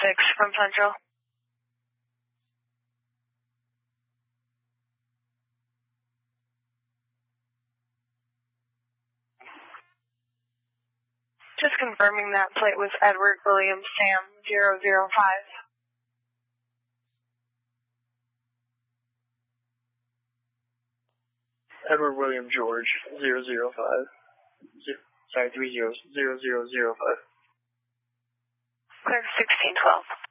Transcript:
from Central. Just confirming that plate was Edward William Sam 005. Edward William George 005. Sorry, 30 0005. Clear 1612.